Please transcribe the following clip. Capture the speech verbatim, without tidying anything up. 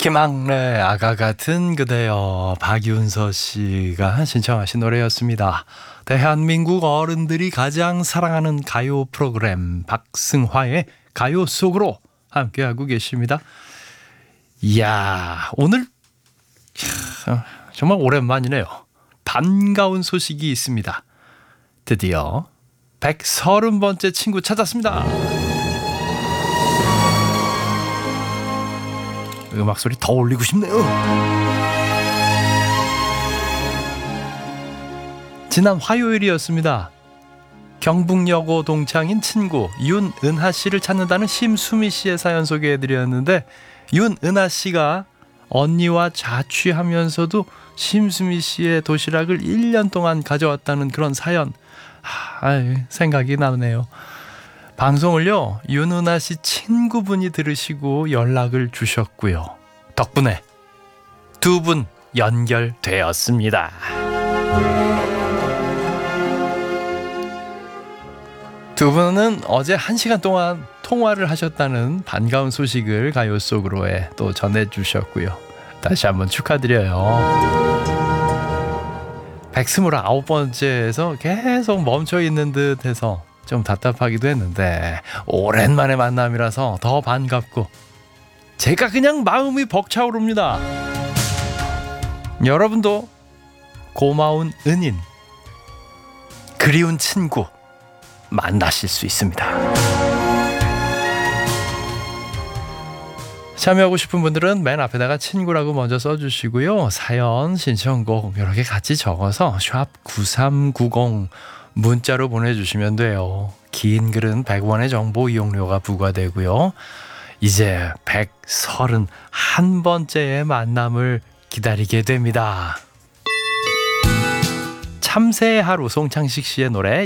희망내 아가 같은 그대여, 박윤서 씨가 신청하신 노래였습니다. 대한민국 어른들이 가장 사랑하는 가요 프로그램 박승화의 가요 속으로 함께하고 계십니다. 이야, 오늘 정말 오랜만이네요. 반가운 소식이 있습니다. 드디어 백삼십 번째 친구 찾았습니다. 음악 소리 더 올리고 싶네요. 지난 화요일이었습니다. 경북여고 동창인 친구 윤은하 씨를 찾는다는 심수미 씨의 사연 소개해드렸는데, 윤은하 씨가 언니와 자취하면서도 심수미 씨의 도시락을 일 년 동안 가져왔다는 그런 사연, 아, 생각이 나네요. 방송을요, 윤은하 씨 친구분이 들으시고 연락을 주셨고요. 덕분에 두 분 연결되었습니다. 두 분은 어제 한 시간 동안 통화를 하셨다는 반가운 소식을 가요 속으로에 또 전해주셨고요. 다시 한번 축하드려요. 백스물아홉 번째에서 계속 멈춰있는 듯해서 좀 답답하기도 했는데, 오랜만에 만남이라서 더 반갑고 제가 그냥 마음이 벅차오릅니다. 여러분도 고마운 은인, 그리운 친구 만나실 수 있습니다. 참여하고 싶은 분들은 맨 앞에다가 친구라고 먼저 써주시고요. 사연, 신청곡 이렇게 같이 적어서 샵 구삼구공 문자로 보내주시면 돼요. 긴 글은 백 원의 정보 이용료가 부과되고요. 이제 백삼십일 번째의 만남을 기다리게 됩니다. 참새의 하루, 송창식 씨의 노래